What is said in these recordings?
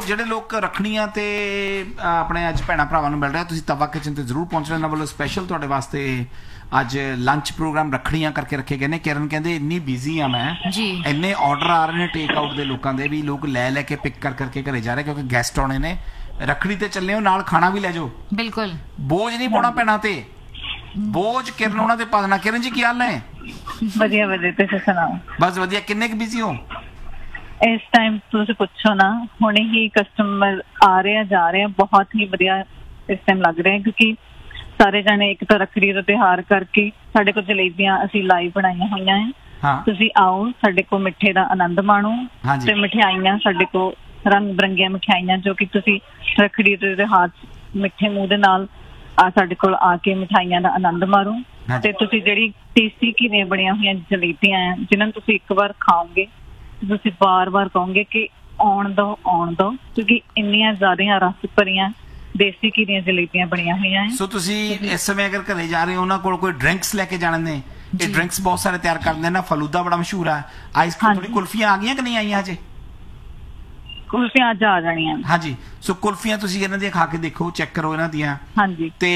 ਜਿਹੜੇ ਲੋਕ ਰੱਖੜੀਆਂ ਤੇ ਆਪਣੇ ਅੱਜ ਭੈਣਾਂ ਭਰਾਵਾਂ ਨੂੰ ਮਿਲ ਰਿਹਾ, ਤੁਸੀਂ ਤਵਾ ਕਿਚਨ ਤੇ ਜ਼ਰੂਰ ਪਹੁੰਚਣਾ। ਇਹਨਾਂ ਵੱਲੋਂ ਸਪੈਸ਼ਲ ਤੁਹਾਡੇ ਵਾਸਤੇ ਅੱਜ ਲੰਚ ਪ੍ਰੋਗਰਾਮ ਰੱਖੜੀਆਂ ਕਰਕੇ ਰੱਖੇ ਗਏ ਨੇ। ਕਿਰਨ ਕਹਿੰਦੇ ਇੰਨੀ ਬਿਜ਼ੀ ਆ ਮੈਂ ਜੀ, ਇੰਨੇ ਆਰਡਰ ਆ ਰਹੇ ਨੇ ਟੇਕ ਆਊਟ ਦੇ ਲੋਕਾਂ ਦੇ, ਵੀ ਲੋਕ ਲੈ ਕੇ ਪਿਕ ਕਰਕੇ ਘਰੇ ਜਾ ਰਹੇ ਕਿਉਂਕਿ ਗੈਸਟ ਆਉਣੇ ਨੇ। ਰੱਖੜੀ ਤੇ ਚੱਲੇ ਹੋ, ਨਾਲ ਖਾਣਾ ਵੀ ਲੈ ਜਾਓ। ਬਿਲਕੁਲ ਬੋਝ ਨਹੀਂ ਪਾਉਣਾ ਭੈਣਾਂ ਤੇ, ਬੋਝ ਕਿਰਨ ਉਹਨਾਂ ਤੇ ਪਾ ਦੇਣਾ। ਕਿਰਨ ਜੀ ਕੀ ਹਾਲ ਨੇ? ਵਧੀਆ ਵਧੀਆ, ਤੁਸੀਂ ਸੁਣਾਓ? ਬਸ ਵਧੀਆ। ਕਿੰਨੇ ਕੁ ਬਿਜ਼ੀ ਹੋ ਇਸ ਟਾਈਮ? ਤੁਸੀਂ ਪੁੱਛੋ ਨਾ, ਹੁਣੇ ਹੀ ਕਸਟਮਰ ਆ ਰਹੇ ਆ ਜਾ ਰਹੇ ਆ, ਬਹੁਤ ਹੀ ਵਧੀਆ ਇਸ ਟਾਈਮ ਲੱਗ ਰਿਹਾ ਕਿਉਂਕਿ ਸਾਰੇ ਜਾਣੇ ਇੱਕ ਤਾਂ ਰੱਖੜੀ ਦਾ ਤਿਉਹਾਰ ਕਰਕੇ ਸਾਡੇ ਕੋਲ ਜਲੇਬੀਆਂ ਅਸੀਂ ਲਾਈਵ ਬਣਾਈਆਂ ਹੋਈਆਂ ਹੈ। ਤੁਸੀਂ ਆਓ, ਸਾਡੇ ਕੋਲ ਮਿੱਠੇ ਦਾ ਆਨੰਦ ਮਾਣੋ। ਤੇ ਮਠਿਆਈਆਂ ਸਾਡੇ ਕੋਲ ਰੰਗ ਬਰੰਗੀਆਂ ਮਠਿਆਈਆਂ ਜੋ ਕਿ ਤੁਸੀਂ ਰੱਖੜੀ ਦੇ ਤਿਉਹਾਰ ਮਿੱਠੇ ਮੂੰਹ ਦੇ ਨਾਲ ਸਾਡੇ ਕੋਲ ਆ ਕੇ ਮਿਠਾਈਆਂ ਦਾ ਆਨੰਦ ਮਾਰੋ। ਤੇ ਤੁਸੀਂ ਜਿਹੜੀ ਟੇਸਟੀ ਘੀਆਂ ਬਣੀਆਂ ਹੋਈਆਂ ਜਲੇਬੀਆਂ ਆ, ਜਿਨ੍ਹਾਂ ਨੂੰ ਤੁਸੀਂ ਇੱਕ ਵਾਰ ਖਾਓਗੇ ਤੁਸੀਂ ਬਾਰ-ਬਾਰ ਕਹੋਗੇ ਕਿ ਆਉਣ ਦੋ ਕਿਉਂਕਿ ਇੰਨੀਆਂ ਜ਼ਿਆਦਾ ਰਸ ਭਰੀਆਂ ਦੇਸੀ ਘੀ ਦੀਆਂ ਜਲੇਬੀਆਂ ਬਣੀਆਂ ਹੋਈਆਂ। ਸੋ ਤੁਸੀਂ ਇਸ ਸਮੇਂ ਅਗਰ ਘਰੇ ਜਾ ਰਹੇ ਹੋ, ਉਹਨਾਂ ਕੋਲ ਕੋਈ ਡਰਿੰਕਸ ਲੈ ਕੇ ਜਾਣੇ ਨੇ। ਇਹ ਡਰਿੰਕਸ ਬਹੁਤ ਸਾਰੇ ਤਿਆਰ ਕਰਦੇ ਨੇ। ਫਲੂਦਾ ਬੜਾ ਮਸ਼ਹੂਰ ਆ, ਆਈਸਕ੍ਰੀਮ, ਥੋੜੀ ਕੁਲਫੀਆਂ ਆ ਗਈਆਂ ਕਿ ਨਹੀਂ ਆਈਆਂ ਹਜੇ? ਕੁਲਫੀਆਂ ਅੱਜ ਆ ਜਾਣੀਆਂ। ਹਾਂਜੀ, ਸੋ ਕੁਲਫੀਆਂ ਤੁਸੀਂ ਇਹਨਾਂ ਦੀਆਂ ਖਾ ਕੇ ਦੇਖੋ, ਚੈੱਕ ਕਰੋ ਇਹਨਾਂ ਦੀਆਂ। ਹਾਂਜੀ, ਤੇ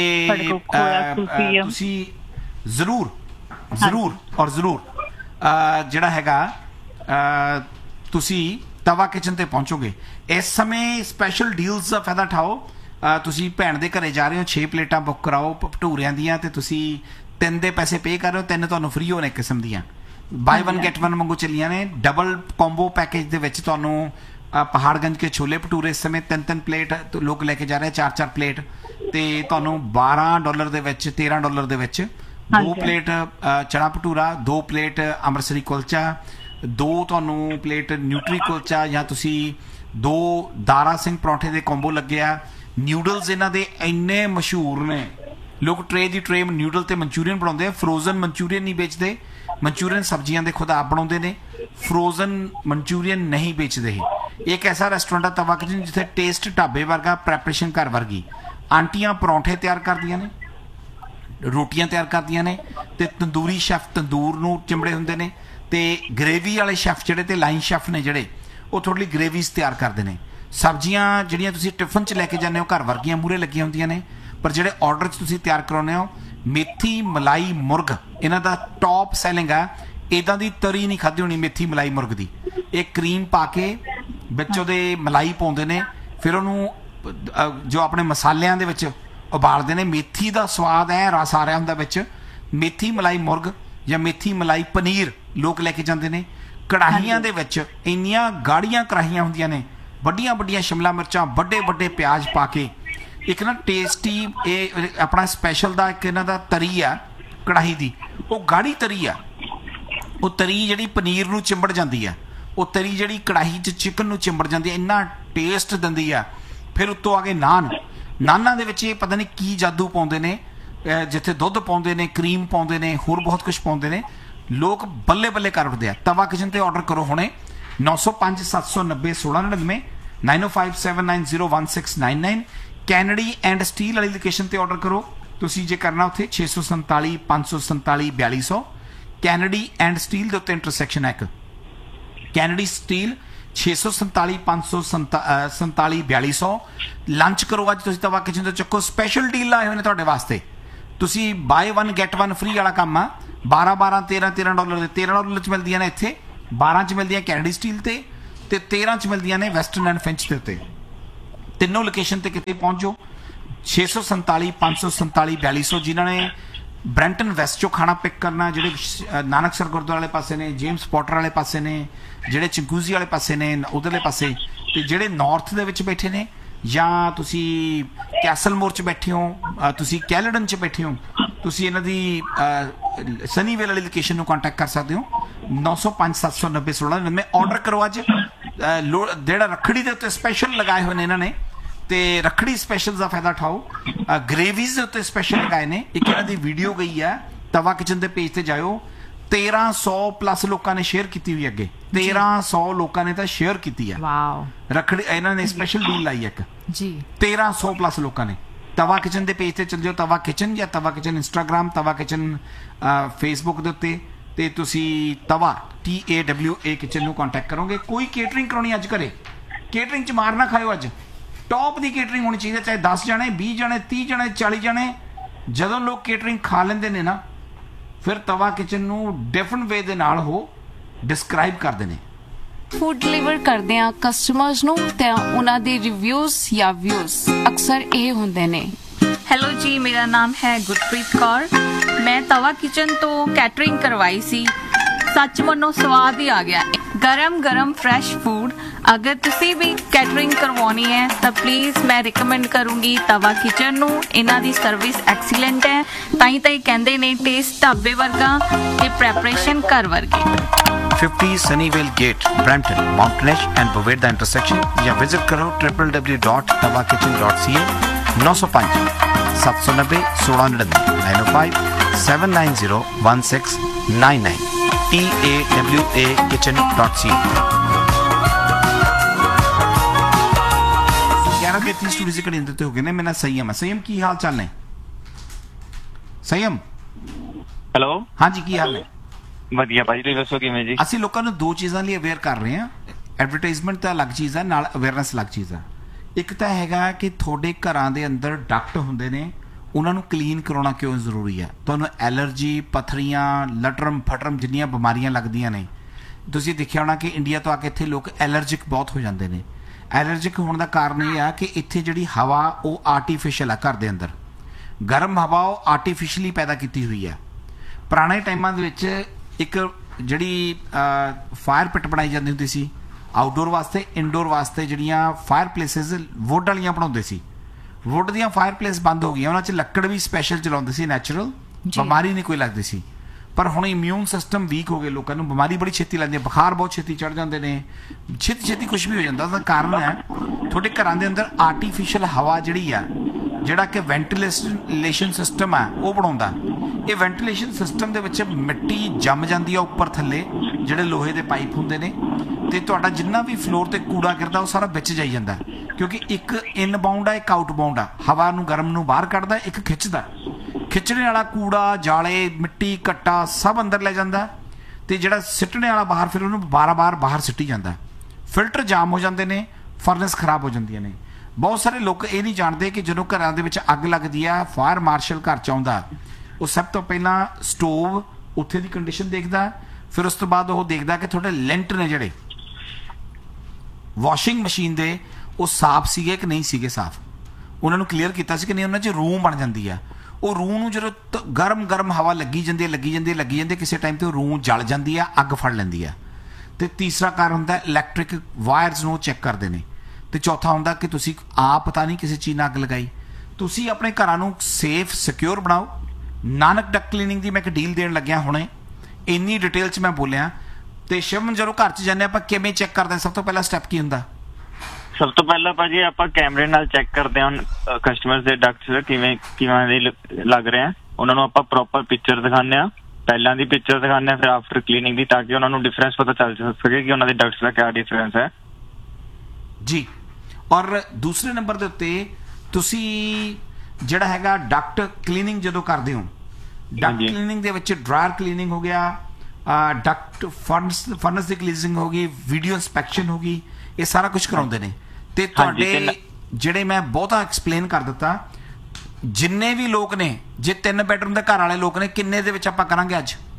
ਤੁਸੀਂ ਜ਼ਰੂਰ ਜਿਹੜਾ ਹੈਗਾ ਤੁਸੀਂ ਤਵਾ ਕਿਚਨ ਤੇ ਪਹੁੰਚੋਗੇ। ਇਸ ਸਮੇਂ ਸਪੈਸ਼ਲ ਡੀਲਸ ਦਾ ਫਾਇਦਾ ਉਠਾਓ। ਤੁਸੀਂ ਭੈਣ ਦੇ ਘਰੇ ਜਾ ਰਹੇ ਹੋ, 6 ਪਲੇਟਾਂ ਬੁੱਕ ਕਰਾਓ ਭਟੂਰਿਆਂ ਦੀਆਂ, ਤੇ ਤੁਸੀਂ 3 ਦੇ ਪੈਸੇ ਪੇ ਕਰ ਰਹੇ ਹੋ, 3 ਤੁਹਾਨੂੰ ਫ੍ਰੀ ਹੋਣ ਇੱਕ ਕਿਸਮ ਦੀਆਂ। ਬਾਈ 1 ਗੈਟ 1 ਵਾਂਗੂ ਚੱਲੀਆਂ ਨੇ। ਡਬਲ ਕੰਬੋ ਪੈਕੇਜ ਦੇ ਵਿੱਚ ਤੁਹਾਨੂੰ ਪਹਾੜਗੰਜ ਕੇ ਛੋਲੇ ਭਟੂਰੇ ਇਸ ਸਮੇਂ 3 ਪਲੇਟ ਲੋਕ ਲੈ ਕੇ ਜਾ ਰਹੇ, 4 ਪਲੇਟ, ਤੇ ਤੁਹਾਨੂੰ $12 ਦੇ ਵਿੱਚ, $13 ਦੇ ਵਿੱਚ 2 ਪਲੇਟ ਚਣਾ ਭਟੂਰਾ, 2 ਪਲੇਟ ਅੰਮ੍ਰਿਤਸਰੀ ਕੁਲਚਾ, 2 ਤੁਹਾਨੂੰ ਪਲੇਟ ਨਿਊਟਰੀ ਕੁਲਚਾ, ਜਾਂ ਤੁਸੀਂ 2 ਦਾਰਾ ਸਿੰਘ ਪਰੌਂਠੇ ਦੇ ਕੰਬੋ ਲੱਗਿਆ। ਨਿਊਡਲਸ ਇਹਨਾਂ ਦੇ ਇੰਨੇ ਮਸ਼ਹੂਰ ਨੇ, ਲੋਕ ਟਰੇ ਦੀ ਟਰੇ ਨਿਊਡਲ ਤੇ ਮਨਚੂਰੀਅਨ ਬਣਾਉਂਦੇ ਆ। ਫਰੋਜ਼ਨ ਮਨਚੂਰੀਅਨ ਨਹੀਂ ਵੇਚਦੇ, ਮਨਚੂਰੀਅਨ ਸਬਜ਼ੀਆਂ ਦੇ ਖੁਦ ਆਪ ਬਣਾਉਂਦੇ ਨੇ, ਫਰੋਜ਼ਨ ਮਨਚੂਰੀਅਨ ਨਹੀਂ ਵੇਚਦੇ। ਇਹ ਇੱਕ ਐਸਾ ਰੈਸਟੋਰੈਂਟ ਆ ਤਵਾ ਕਿਚਨ ਜਿੱਥੇ ਟੇਸਟ ਢਾਬੇ ਵਰਗਾ, ਪ੍ਰੈਪਰੇਸ਼ਨ ਘਰ ਵਰਗੀ। ਆਂਟੀਆਂ ਪਰੌਂਠੇ ਤਿਆਰ ਕਰਦੀਆਂ ਨੇ, ਰੋਟੀਆਂ ਤਿਆਰ ਕਰਦੀਆਂ ਨੇ, ਤੇ ਤੰਦੂਰੀ ਸ਼ੈਫ ਤੰਦੂਰ ਨੂੰ ਚਿੰਬੜੇ ਹੁੰਦੇ ਨੇ, ਤੇ ਗ੍ਰੇਵੀ ਵਾਲੇ ਸ਼ੈਫ ਜਿਹੜੇ ਤੇ ਲਾਈਨ ਸ਼ੈਫ ਨੇ ਜਿਹੜੇ, ਉਹ ਥੋੜੀ ਗ੍ਰੇਵੀਜ਼ ਤਿਆਰ ਕਰਦੇ ਨੇ। ਸਬਜ਼ੀਆਂ ਜਿਹੜੀਆਂ ਤੁਸੀਂ ਟਿਫਨ 'ਚ ਲੈ ਕੇ ਜਾਂਦੇ ਹੋ ਘਰ ਵਰਗੀਆਂ ਮੂਹਰੇ ਲੱਗੀਆਂ ਹੁੰਦੀਆਂ ਨੇ, ਪਰ ਜਿਹੜੇ ਆਰਡਰ 'ਚ ਤੁਸੀਂ ਤਿਆਰ ਕਰਾਉਂਦੇ ਹੋ, ਮੇਥੀ ਮਲਾਈ ਮੁਰਗ ਇਹਨਾਂ ਦਾ ਟੌਪ ਸੈਲਿੰਗ ਆ। ਇੱਦਾਂ ਦੀ ਤਰੀ ਨਹੀਂ ਖਾਧੀ ਹੋਣੀ ਮੇਥੀ ਮਲਾਈ ਮੁਰਗ ਦੀ। ਇਹ ਕਰੀਮ ਪਾ ਕੇ ਵਿੱਚ ਉਹਦੇ ਮਲਾਈ ਪਾਉਂਦੇ ਨੇ, ਫਿਰ ਉਹਨੂੰ ਜੋ ਆਪਣੇ ਮਸਾਲਿਆਂ ਦੇ ਵਿੱਚ ਉਬਾਲਦੇ ਨੇ। ਮੇਥੀ ਦਾ ਸਵਾਦ ਐ ਰਸ ਆ ਰਿਹਾ ਹੁੰਦਾ ਵਿੱਚ। ਮੇਥੀ ਮਲਾਈ ਮੁਰਗ ਜਾਂ ਮੇਥੀ ਮਲਾਈ ਪਨੀਰ ਲੋਕ ਲੈ ਕੇ ਜਾਂਦੇ ਨੇ। ਕੜਾਹੀਆਂ ਦੇ ਵਿੱਚ ਇੰਨੀਆਂ ਗਾੜੀਆਂ ਕੜਾਹੀਆਂ ਹੁੰਦੀਆਂ ਨੇ, ਵੱਡੀਆਂ ਵੱਡੀਆਂ ਸ਼ਿਮਲਾ ਮਿਰਚਾਂ, ਵੱਡੇ ਵੱਡੇ ਪਿਆਜ਼ ਪਾ ਕੇ ਇੱਕ ਨਾ ਟੇਸਟੀ, ਇਹ ਆਪਣਾ ਸਪੈਸ਼ਲ ਦਾ ਇੱਕ ਇਹਨਾਂ ਦਾ ਤਰੀ ਆ ਕੜਾਹੀ ਦੀ, ਉਹ ਗਾੜੀ ਤਰੀ ਆ। ਉਹ ਤਰੀ ਜਿਹੜੀ ਪਨੀਰ ਨੂੰ ਚਿੰਬੜ ਜਾਂਦੀ ਆ, ਉਹ ਤਰੀ ਜਿਹੜੀ ਕੜਾਹੀ 'ਚ ਚਿਕਨ ਨੂੰ ਚਿੰਬੜ ਜਾਂਦੀ ਆ, ਇੰਨਾ ਟੇਸਟ ਦਿੰਦੀ ਆ। ਫਿਰ ਉੱਤੋਂ ਆ ਗਏ ਨਾਨਾਂ ਦੇ ਵਿੱਚ ਇਹ ਪਤਾ ਨਹੀਂ ਕੀ ਜਾਦੂ ਪਾਉਂਦੇ ਨੇ, ਜਿੱਥੇ ਦੁੱਧ ਪਾਉਂਦੇ ਨੇ, ਕਰੀਮ ਪਾਉਂਦੇ ਨੇ, ਹੋਰ ਬਹੁਤ ਕੁਝ ਪਾਉਂਦੇ ਨੇ। ਲੋਕ ਬੱਲੇ ਬੱਲੇ ਕਰ ਉੱਠਦੇ ਆ। ਤਵਾ ਕਿਚਨ ਤੇ ਆਰਡਰ ਕਰੋ ਹੁਣੇ 905 790 1699 9057901699। ਕੈਨੇਡੀ ਐਂਡ ਸਟੀਲ ਵਾਲੀ ਲੋਕੇਸ਼ਨ ਤੇ ਆਰਡਰ ਕਰੋ ਤੁਸੀਂ ਜੇ ਕਰਨਾ। ਉੱਥੇ 647 547 4200 ਕੈਨੇਡੀ ਐਂਡ ਸਟੀਲ ਦੇ ਉੱਤੇ ਇੰਟਰਸੈਕਸ਼ਨ ਹੈ ਇੱਕ। Kennedy steel 647 547 4200। ਲੰਚ ਕਰੋ ਅੱਜ ਤੁਸੀਂ ਤਵਾ ਕਿਚਨ ਤੋਂ, ਚੱਕੋ ਸਪੈਸ਼ਲ ਡੀਲ ਆਏ ਹੋਏ ਨੇ ਤੁਹਾਡੇ ਵਾਸਤੇ। ਤੁਸੀਂ ਬਾਈ 1 ਗੈਟ 1 ਫ੍ਰੀ ਵਾਲਾ ਕੰਮ ਆ। 12 $13 ਦੇ $13 'ਚ ਮਿਲਦੀਆਂ ਨੇ ਇੱਥੇ, 12 'ਚ ਮਿਲਦੀਆਂ ਕੈਨੇਡੀ ਸਟੀਲ ਤੇ 13 'ਚ ਮਿਲਦੀਆਂ ਨੇ ਵੈਸਟਰਨ ਐਂਡ ਫਿੰਚ ਦੇ ਉੱਤੇ। ਤਿੰਨੋਂ ਲੋਕੇਸ਼ਨ ਤੇ ਕਿਤੇ ਪਹੁੰਚੋ। 647 547 4200। ਜਿਨ੍ਹਾਂ ਨੇ ਬ੍ਰੈਂਟਨ ਵੈਸਟ 'ਚੋਂ ਖਾਣਾ ਪਿਕ ਕਰਨਾ, ਜਿਹੜੇ ਨਾਨਕਸਰ ਗੁਰਦੁਆਰੇ ਵਾਲੇ ਪਾਸੇ ਨੇ, ਜੇਮਸ ਪੋਟਰ ਵਾਲੇ ਪਾਸੇ ਨੇ, ਜਿਹੜੇ ਚਿੰਕੂਜ਼ੀ ਵਾਲੇ ਪਾਸੇ ਨੇ ਉਧਰਲੇ ਪਾਸੇ, ਤੇ ਜਿਹੜੇ ਨਾਰਥ ਦੇ ਵਿੱਚ ਬੈਠੇ ਨੇ, ਜਾਂ ਤੁਸੀਂ ਕੈਸਲਮੋਰ 'ਚ ਬੈਠੇ ਹੋ, ਤੁਸੀਂ ਕੈਲਡਨ 'ਚ ਬੈਠੇ ਹੋ, ਤੁਸੀਂ ਇਹਨਾਂ ਦੀ ਸਨੀਵੇਲ ਵਾਲੀ ਲੋਕੇਸ਼ਨ ਨੂੰ ਕੰਟੈਕਟ ਕਰ ਸਕਦੇ ਹੋ। 905 790 1699 ਆਰਡਰ ਕਰੋ ਅੱਜ। ਜਿਹੜਾ ਰੱਖੜੀ ਦੇ ਉੱਤੇ ਸਪੈਸ਼ਲ ਲਗਾਏ ਹੋਏ ਨੇ ਇਹਨਾਂ ਨੇ, ਤੇ ਰੱਖੜੀ ਸਪੈਸ਼ਲ ਦਾ ਫਾਇਦਾ ਉਠਾਓ। ਗ੍ਰੇਵੀਜ਼ ਦੇ ਉੱਤੇ ਸਪੈਸ਼ਲ ਲਗਾਏ ਨੇ। ਇੱਕ ਇਹਨਾਂ ਦੀ ਵੀਡੀਓ ਗਈ ਆ, ਤਵਾ ਕਿਚਨ ਦੇ ਪੇਜ ਤੇ ਜਾਇਓ। 1300 ਪਲੱਸ ਲੋਕਾਂ ਨੇ ਸ਼ੇਅਰ ਕੀਤੀ ਹੋਈ ਅੱਗੇ। 1300 ਲੋਕਾਂ ਨੇ ਤਾਂ ਸ਼ੇਅਰ ਕੀਤੀ ਆ। ਵਾਓ, ਰੱਖੜੀ ਇਹਨਾਂ ਨੇ ਸਪੈਸ਼ਲ ਡੀਲ ਲਾਈ ਇੱਕ ਜੀ। 1300 ਪਲੱਸ ਲੋਕਾਂ ਨੇ। ਤਵਾ ਕਿਚਨ ਦੇ ਪੇਜ ਤੇ ਚੱਲ ਜਾਓ, ਤਵਾ ਕਿਚਨ ਜਾਂ ਤਵਾ ਕਿਚਨ ਇੰਸਟਾਗ੍ਰਾਮ, ਤਵਾ ਕਿਚਨ ਫੇਸਬੁੱਕ ਦੇ ਉੱਤੇ, ਤੇ ਤੁਸੀਂ ਤਵਾ TAWA ਕਿਚਨ ਨੂੰ ਕੰਟੈਕਟ ਕਰੋਗੇ। ਕੋਈ ਕੇਟਰਿੰਗ ਕਰਾਉਣੀ ਅੱਜ ਘਰੇ, ਕੇਟਰਿੰਗ 'ਚ ਮਾਰ ਨਾ ਖਾਇਓ ਅੱਜ। ਟੌਪ ਦੀ ਕੇਟਰਿੰਗ ਹੋਣੀ ਚਾਹੀਦੀ, ਚਾਹੇ 10 ਜਣੇ 20 ਜਣੇ 30 ਜਣੇ 40 ਜਣੇ। ਜਦੋਂ ਲੋਕ ਕੇਟਰਿੰਗ ਖਾ ਲੈਂਦੇ ਨੇ ਨਾ, ਫਿਰ ਤਵਾ ਕਿਚਨ ਨੂੰ ਡਿਫਰੈਂਟ ਵੇ ਦੇ ਨਾਲ ਉਹ ਡਿਸਕ੍ਰਾਈਬ ਕਰਦੇ ਨੇ। ਫੂਡ ਡਿਲੀਵਰ ਕਰਦੇ ਆ ਕਸਟਮਰਸ ਨੂੰ ਤੇ ਉਹਨਾਂ ਦੇ ਰਿਵਿਊਜ਼ ਜਾਂ ਵਿਊਜ਼ ਅਕਸਰ ਇਹ ਹੁੰਦੇ ਨੇ। ਹੈਲੋ ਜੀ, ਮੇਰਾ ਨਾਮ ਹੈ ਗੁਰਪ੍ਰੀਤ ਕੌਰ। ਮੈਂ ਤਵਾ ਕਿਚਨ ਤੋਂ ਕੈਟਰਿੰਗ ਕਰਵਾਈ ਸੀ। ਸੱਚ ਮੰਨੋ ਸਵਾਦ ਹੀ ਆ ਗਿਆ। ਗਰਮ ਫਰੈਸ਼ ਫੂਡ। ਅਗਰ ਤੁਸੀਂ ਵੀ ਕੈਟਰਿੰਗ ਕਰਵਾਉਣੀ ਹੈ ਤਾਂ ਪਲੀਜ਼ ਮੈਂ ਰਿਕਮੈਂਡ ਕਰੂੰਗੀ ਤਵਾ ਕਿਚਨ ਨੂੰ। ਇਹਨਾਂ ਦੀ ਸਰਵਿਸ ਐਕਸੀਲੈਂਟ ਹੈ। ਤਾਂ ਹੀ ਕਹਿੰਦੇ ਨੇ ਟੇਸਟ ਢਾਬੇ ਵਰਗਾ ਤੇ ਪ੍ਰੈਪਰੇਸ਼ਨ ਘਰ ਵਰਗੀ। 50 Sunnyvale Gate, Brampton, Mountainish and Boveda intersection ਜਾਂ ਵਿਜ਼ਿਟ ਕਰੋ www.tawakitchen.ca 905 790 1699 905 790 1699 TAWAkitchen.ca 11:33 ਸਟੂਡੀਓ ਦੇ ਕੜਿੰਦੇ ਤੇ ਹੋ ਗਏ ਨੇ। ਮੇਰਾ ਸੰਯਮ ਹੈ। ਸੰਯਮ ਕੀ ਹਾਲ ਚਾਲ ਨੇ? ਸੰਯਮ ਹੈਲੋ, ਹਾਂਜੀ ਕੀ ਹਾਲ ਨੇ? ਵਧੀਆ ਭਾਜੀ, ਤੁਸੀਂ ਦੱਸੋ ਕਿਵੇਂ ਜੀ? ਅਸੀਂ ਲੋਕਾਂ ਨੂੰ ਦੋ ਚੀਜ਼ਾਂ ਲਈ ਅਵੇਅਰ ਕਰ ਰਹੇ ਹਾਂ। ਐਡਵਰਟਾਈਜ਼ਮੈਂਟ ਤਾਂ ਅਲੱਗ ਚੀਜ਼ ਹੈ, ਨਾਲ ਅਵੇਅਰਨੈਸ ਅਲੱਗ ਚੀਜ਼ ਹੈ। ਇੱਕ ਤਾਂ ਹੈਗਾ ਕਿ ਤੁਹਾਡੇ ਘਰਾਂ ਦੇ ਅੰਦਰ ਡਕਟ ਹੁੰਦੇ ਨੇ, ਉਹਨਾਂ ਨੂੰ ਕਲੀਨ ਕਰਾਉਣਾ ਕਿਉਂ ਜ਼ਰੂਰੀ ਹੈ। ਤੁਹਾਨੂੰ ਐਲਰਜੀ, ਪੱਥਰੀਆਂ, ਲਟਰਮ ਫਟਰਮ ਜਿੰਨੀਆਂ ਬਿਮਾਰੀਆਂ ਲੱਗਦੀਆਂ ਨੇ, ਤੁਸੀਂ ਦੇਖਿਆ ਹੋਣਾ ਕਿ ਇੰਡੀਆ ਤੋਂ ਆ ਕੇ ਇੱਥੇ ਲੋਕ ਐਲਰਜਿਕ ਬਹੁਤ ਹੋ ਜਾਂਦੇ ਨੇ। ਐਲਰਜਿਕ ਹੋਣ ਦਾ ਕਾਰਨ ਇਹ ਆ ਕਿ ਇੱਥੇ ਜਿਹੜੀ ਹਵਾ ਉਹ ਆਰਟੀਫਿਸ਼ਲ ਆ। ਘਰ ਦੇ ਅੰਦਰ ਗਰਮ ਹਵਾ ਉਹ ਆਰਟੀਫਿਸ਼ਲੀ ਪੈਦਾ ਕੀਤੀ ਹੋਈ ਹੈ। ਪੁਰਾਣੇ ਟਾਈਮਾਂ ਦੇ ਵਿੱਚ ਇੱਕ ਜਿਹੜੀ ਫਾਇਰ ਪਿਟ ਬਣਾਈ ਜਾਂਦੀ ਹੁੰਦੀ ਸੀ ਆਊਟਡੋਰ ਵਾਸਤੇ, ਇਨਡੋਰ ਵਾਸਤੇ ਜਿਹੜੀਆਂ ਫਾਇਰ ਪਲੇਸਿਸ ਵੁੱਡ ਵਾਲੀਆਂ ਬਣਾਉਂਦੇ ਸੀ। ਵੁੱਡ ਦੀਆਂ ਫਾਇਰ ਪਲੇਸ ਬੰਦ ਹੋ ਗਈਆਂ, ਉਹਨਾਂ 'ਚ ਲੱਕੜ ਵੀ ਸਪੈਸ਼ਲ ਚਲਾਉਂਦੇ ਸੀ, ਨੈਚੁਰਲ, ਬਿਮਾਰੀ ਨਹੀਂ ਕੋਈ ਲੱਗਦੀ ਸੀ। ਪਰ ਹੁਣ ਇਮਿਊਨ ਸਿਸਟਮ ਵੀਕ ਹੋ ਗਏ, ਲੋਕਾਂ ਨੂੰ ਬਿਮਾਰੀ ਬੜੀ ਛੇਤੀ ਲੱਗਦੀ ਹੈ, ਬੁਖਾਰ ਬਹੁਤ ਛੇਤੀ ਚੜ ਜਾਂਦੇ ਨੇ, ਛੇਤੀ ਕੁਝ ਵੀ ਹੋ ਜਾਂਦਾ। ਉਹਦਾ ਕਾਰਨ ਹੈ ਤੁਹਾਡੇ ਘਰਾਂ ਦੇ ਅੰਦਰ ਆਰਟੀਫਿਸ਼ਲ ਹਵਾ ਜਿਹੜੀ ਆ, ਜਿਹੜਾ ਕਿ ਵੈਂਟੀਲੇਸ਼ਨ ਸਿਸਟਮ ਹੈ ਉਹ ਬਣਾਉਂਦਾ। ਇਹ ਵੈਂਟੀਲੇਸ਼ਨ ਸਿਸਟਮ ਦੇ ਵਿੱਚ ਮਿੱਟੀ ਜੰਮ ਜਾਂਦੀ ਆ ਉੱਪਰ ਥੱਲੇ, ਜਿਹੜੇ ਲੋਹੇ ਦੇ ਪਾਈਪ ਹੁੰਦੇ ਨੇ, ਤੇ ਤੁਹਾਡਾ ਜਿੰਨਾ ਵੀ ਫਲੋਰ ਤੇ ਕੂੜਾ ਗਿਰਦਾ ਉਹ ਸਾਰਾ ਵਿੱਚ ਜਾਈ ਜਾਂਦਾ, ਕਿਉਂਕਿ ਇੱਕ ਇਨਬਾਉਂਡ ਆ, ਇੱਕ ਆਊਟਬਾਉਂਡ ਆ। ਹਵਾ ਨੂੰ ਗਰਮ ਨੂੰ ਬਾਹਰ ਕੱਢਦਾ, ਇੱਕ ਖਿੱਚਦਾ। ਖਿੱਚਣੇ ਵਾਲਾ ਕੂੜਾ, ਜਾਲੇ, ਮਿੱਟੀ, ਕੱਟਾ ਸਭ ਅੰਦਰ ਲੈ ਜਾਂਦਾ, ਤੇ ਜਿਹੜਾ ਸਿੱਟਣੇ ਵਾਲਾ ਬਾਹਰ, ਫਿਰ ਉਹਨੂੰ ਬਾਰ-ਬਾਰ ਬਾਹਰ ਸਿੱਟੀ ਜਾਂਦਾ। ਫਿਲਟਰ ਜਾਮ ਹੋ ਜਾਂਦੇ ਨੇ, ਫਰਨੈਸ ਖਰਾਬ ਹੋ ਜਾਂਦੀਆਂ ਨੇ। ਬਹੁਤ ਸਾਰੇ ਲੋਕ ਇਹ ਨਹੀਂ ਜਾਣਦੇ ਕਿ ਜਦੋਂ ਘਰਾਂ ਦੇ ਵਿੱਚ ਅੱਗ ਲੱਗਦੀ ਆ, ਫਾਇਰ ਮਾਰਸ਼ਲ ਘਰ 'ਚ ਆਉਂਦਾ, ਉਹ ਸਭ ਤੋਂ ਪਹਿਲਾਂ ਸਟੋਵ ਉੱਥੇ ਦੀ ਕੰਡੀਸ਼ਨ ਦੇਖਦਾ, ਫਿਰ ਉਸ ਤੋਂ ਬਾਅਦ ਉਹ ਦੇਖਦਾ ਕਿ ਤੁਹਾਡੇ ਲੈਂਟ ਨੇ ਜਿਹੜੇ ਵਾਸ਼ਿੰਗ ਮਸ਼ੀਨ ਦੇ ਉਹ ਸਾਫ਼ ਸੀਗੇ ਕਿ ਨਹੀਂ ਸੀਗੇ ਸਾਫ਼, ਉਹਨਾਂ ਨੂੰ ਕਲੀਅਰ ਕੀਤਾ ਸੀ ਕਿ ਨਹੀਂ, ਉਹਨਾਂ 'ਚ ਰੂਮ ਬਣ ਜਾਂਦੀ ਆ। ਉਹ ਰੂਹ ਨੂੰ ਜਦੋਂ ਗਰਮ ਹਵਾ ਲੱਗੀ ਜਾਂਦੀ ਹੈ, ਕਿਸੇ ਟਾਈਮ ਤੇ ਉਹ ਰੂਹ ਜਲ ਜਾਂਦੀ ਆ, ਅੱਗ ਫੜ ਲੈਂਦੀ ਆ। ਤੇ ਤੀਸਰਾ ਕਾਰਨ ਹੁੰਦਾ ਇਲੈਕਟ੍ਰਿਕ ਵਾਇਰਸ ਨੂੰ ਚੈੱਕ ਕਰਦੇ ਨੇ। ਤੇ ਚੌਥਾ ਹੁੰਦਾ ਕਿ ਤੁਸੀਂ ਆਪ ਪਤਾ ਨਹੀਂ ਕਿਸੇ ਚੀਜ਼ ਨਾਲ ਅੱਗ ਲਗਾਈ। ਤੁਸੀਂ ਆਪਣੇ ਘਰਾਂ ਨੂੰ ਸੇਫ ਸਿਕਿਉਰ ਬਣਾਓ। ਨਾਨਕ ਡਕ ਕਲੀਨਿੰਗ ਦੀ ਮੈਂ ਇੱਕ ਡੀਲ ਦੇਣ ਲੱਗਿਆ ਹੁਣੇ, ਇੰਨੀ ਡਿਟੇਲ 'ਚ ਮੈਂ ਬੋਲਿਆ। ਤੇ ਸ਼ਿਵਮ, ਜਦੋਂ ਘਰ 'ਚ ਜਾਂਦੇ ਆਪਾਂ ਕਿਵੇਂ ਚੈੱਕ ਕਰਦੇ ਹਾਂ? ਸਭ ਤੋਂ ਪਹਿਲਾ ਸਟੈਪ ਕੀ ਹੁੰਦਾ? ਸਭ ਤੋਂ ਪਹਿਲਾਂ ਭਾਜੀ ਆਪਾਂ ਕੈਮਰੇ ਨਾਲ ਚੈੱਕ ਕਰਦੇ ਹਾਂ ਕਸਟਮਰਸ ਦੇ ਡਕਟਸ ਕਿਵੇਂ ਦੇ ਲੱਗ ਰਹੇ ਆ। ਉਹਨਾਂ ਨੂੰ ਆਪਾਂ ਪ੍ਰੋਪਰ ਪਿਕਚਰ ਦਿਖਾਉਂਦੇ ਆ, ਪਹਿਲਾਂ ਦੀ ਪਿਕਚਰ ਦਿਖਾਉਂਦੇ ਆ, ਫਿਰ ਆਫਟਰ ਕਲੀਨਿੰਗ ਦੀ, ਤਾਂ ਕਿ ਉਹਨਾਂ ਨੂੰ ਡਿਫਰੈਂਸ ਪਤਾ ਚੱਲ ਸਕੇ ਕਿ ਉਹਨਾਂ ਦੇ ਡਕਟਸ ਦਾ ਕਿਆ ਡਿਫਰੈਂਸ ਹੈ ਜੀ। ਔਰ ਦੂਸਰੇ ਨੰਬਰ ਦੇ ਉੱਤੇ ਤੁਸੀਂ ਜਿਹੜਾ ਹੈਗਾ ਡਕਟ ਕਲੀਨਿੰਗ ਜਦੋਂ ਕਰਦੇ ਹੋ, ਡਕਟ ਕਲੀਨਿੰਗ ਦੇ ਵਿੱਚ ਡਰਾਇਰ ਕਲੀਨਿੰਗ ਹੋ ਗਿਆ, ਡਕਟ ਫਰਨਸ ਦੀ ਕਲੀਨਿੰਗ ਹੋ ਗਈ, ਵੀਡੀਓ ਇੰਸਪੈਕਸ਼ਨ ਹੋ ਗਈ, ਇਹ ਸਾਰਾ ਕੁਝ ਕਰਾਉਂਦੇ ਨੇ। ਤੇ ਤੁਹਾਡੇ ਜਿਹੜੇ ਮੈਂ ਬਹੁਤਾ ਐਕਸਪਲੇਨ ਕਰ ਦਿੱਤਾ, ਜਿੰਨੇ ਵੀ ਲੋਕ ਨੇ, ਜੇ 3 ਬੈਡਰੂਮ ਦੇ ਘਰ ਵਾਲੇ ਲੋਕ ਨੇ, ਕਿੰਨੇ ਦੇ ਵਿੱਚ ਆਪਾਂ ਕਰਾਂਗੇ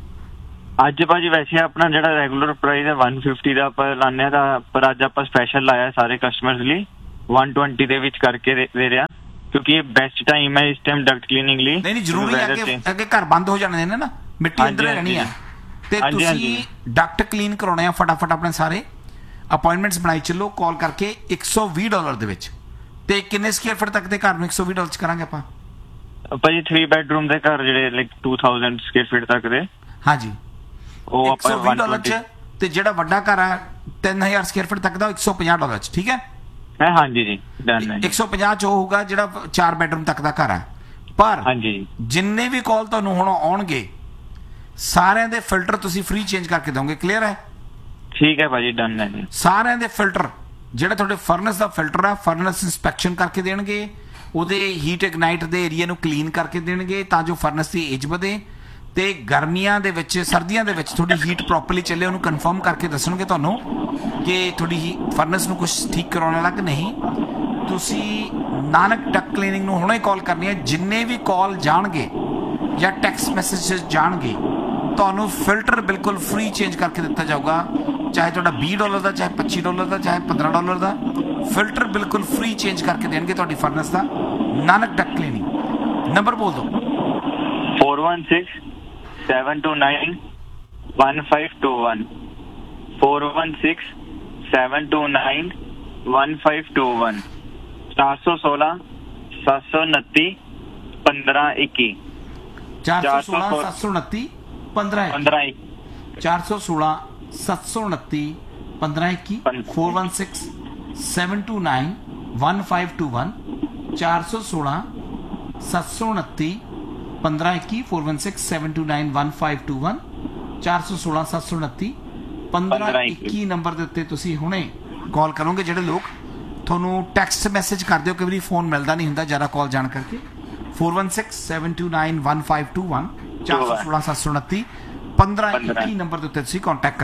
ਅੱਜ ਭਾਜੀ? ਵੈਸੇ ਆਪਣਾ ਜਿਹੜਾ ਰੈਗੂਲਰ ਪ੍ਰਾਈਸ ਹੈ 150 ਦਾ ਆਪਾਂ ਲਾਉਂਦੇ ਆ, ਪਰ ਅੱਜ ਆਪਾਂ ਸਪੈਸ਼ਲ ਲਾਇਆ ਸਾਰੇ ਕਸਟਮਰਸ ਲਈ 120 ਦੇ ਵਿੱਚ ਕਰਕੇ ਦੇ ਰਿਹਾ, ਕਿਉਂਕਿ ਇਹ ਬੈਸਟ ਟਾਈਮ ਹੈ ਇਸ ਟਾਈਮ ਡਕਟ ਕਲੀਨਿੰਗ ਲਈ। ਨਹੀਂ ਜ਼ਰੂਰੀ ਹੈ ਕਿ ਅੱਗੇ ਘਰ ਬੰਦ ਹੋ ਜਾਣੇ ਨੇ ਨਾ, ਮਿੱਟੀ ਅੰਦਰ ਰਹਿਣੀ ਆ, ਤੇ ਤੁਸੀਂ ਡਕਟ ਕਲੀਨ ਕਰਾਉਣੇ ਆ ਫਟਾਫਟ। ਆਪਣੇ ਸਾਰੇ ਅਪਾਇੰਟਮੈਂਟਸ ਬਣਾਈ ਚੱਲੋ ਕਾਲ ਕਰਕੇ $120 ਦੇ ਵਿੱਚ। ਤੇ ਕਿੰਨੇ ਸਕੁਅਰ ਫੁੱਟ ਤੱਕ ਦੇ ਘਰ ਨੂੰ $120 ਚ ਕਰਾਂਗੇ ਆਪਾਂ? ਭਾਜੀ 3 ਬੈਡਰੂਮ ਦੇ ਘਰ ਜਿਹੜੇ ਲਾਈਕ 2000 ਸਕੁਅਰ ਫੀਟ ਤੱਕ ਦੇ, ਹਾਂਜੀ, ਉਹ ਆਪਾਂ $120 ਚ। ਤੇ ਜਿਹੜਾ ਵੱਡਾ ਘਰ ਹੈ 3000 ਸਕੁਅਰ ਫੁੱਟ ਤੱਕ ਦਾ, $150 ਚ। ਠੀਕ ਹੈ, ਹਾਂਜੀ ਜੀ, ਡਨ ਹੈ। 150 ਚ ਹੋਊਗਾ ਜਿਹੜਾ 4 ਬੈਡਰੂਮ ਤੱਕ ਦਾ ਘਰ ਹੈ। ਪਰ ਜਿੰਨੇ ਵੀ ਕਾਲ ਤੁਹਾਨੂੰ ਹੁਣ ਆਉਣਗੇ, ਸਾਰਿਆਂ ਦੇ ਫਿਲਟਰ ਤੁਸੀਂ ਫ੍ਰੀ ਚੇਂਜ ਕਰਕੇ ਦੋਗੇ। ਕਲੀਅਰ ਹੈ? ਠੀਕ ਹੈ ਭਾਜੀ, ਡਨ ਹੈ ਜੀ। ਸਾਰਿਆਂ ਦੇ ਫਿਲਟਰ, ਜਿਹੜਾ ਤੁਹਾਡੇ ਫਰਨਸ ਦਾ ਫਿਲਟਰ ਹੈ, ਫਰਨਸ ਇੰਸਪੈਕਸ਼ਨ ਕਰਕੇ ਦੇਣਗੇ, ਉਹਦੇ ਹੀਟ ਇਗਨਾਈਟ ਦੇ ਏਰੀਆ ਨੂੰ ਕਲੀਨ ਕਰਕੇ ਦੇਣਗੇ, ਤਾਂ ਜੋ ਫਰਨਸ ਦੀ ਏਜ ਵਧੇ। ਤੇ ਗਰਮੀਆਂ ਦੇ ਵਿੱਚ ਸਰਦੀਆਂ ਦੇ ਵਿੱਚ ਤੁਹਾਡੀ ਹੀਟ ਪ੍ਰੋਪਰਲੀ ਚੱਲੇ ਉਹਨੂੰ ਕਨਫਰਮ ਕਰਕੇ ਦੱਸਣਗੇ ਤੁਹਾਨੂੰ ਕਿ ਤੁਹਾਡੀ ਫਰਨੈਸ ਨੂੰ ਕੁਝ ਠੀਕ ਕਰਾਉਣ ਵਾਲਾ ਕਿ ਨਹੀਂ। ਤੁਸੀਂ ਨਾਨਕ ਡਕ ਕਲੀਨਿੰਗ ਨੂੰ ਹੁਣੇ ਕਾਲ ਕਰਨੀ ਹੈ। ਜਿੰਨੇ ਵੀ ਕਾਲ ਜਾਣਗੇ ਜਾਂ ਟੈਕਸਟ ਮੈਸੇजेस ਜਾਣਗੇ ਤੁਹਾਨੂੰ ਫਿਲਟਰ ਬਿਲਕੁਲ ਫ੍ਰੀ ਚੇਂਜ ਕਰਕੇ ਦਿੱਤਾ ਜਾਊਗਾ, ਚਾਹੇ ਤੁਹਾਡਾ $20 ਦਾ, ਚਾਹੇ $25 ਦਾ, ਚਾਹੇ $15 ਦਾ ਫਿਲਟਰ ਬਿਲਕੁਲ ਫ੍ਰੀ ਚੇਂਜ ਕਰਕੇ ਦੇਣਗੇ ਤੁਹਾਡੀ ਫਰਨੈਸ ਦਾ। ਨਾਨਕ ਡਕ ਕਲੀਨਿੰਗ ਨੰਬਰ ਬੋਲ ਦਿਓ। 416-729-1521 416-729-1521 416-729-1521 416-729-1521 416-729-1521 416-729-1521 416-729-1521 416-729-1521 416-729-1521 ਨੰਬਰ ਦੇ ਉੱਤੇ ਤੁਸੀਂ ਹੁਣੇ ਕਾਲ ਕਰੋਗੇ। ਜਿਹੜੇ ਲੋਕ ਤੁਹਾਨੂੰ ਟੈਕਸਟ ਮੈਸੇਜ ਕਰਦੇ ਹੋ, ਕਈ ਵਾਰੀ ਫੋਨ ਮਿਲਦਾ ਨਹੀਂ ਹੁੰਦਾ ਜ਼ਿਆਦਾ ਕਾਲ ਜਾਣ ਕਰਕੇ, 416-729-1521 416-729-1521 ਨੰਬਰ ਦੇ ਉੱਤੇ ਤੁਸੀਂ ਕੰਟੈਕਟ